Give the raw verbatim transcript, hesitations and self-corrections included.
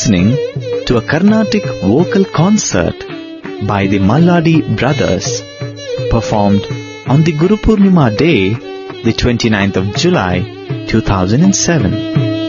listening to a Carnatic vocal concert by the Malladi brothers, performed on the Guru Purnima day, the twenty-ninth of July, two thousand seven.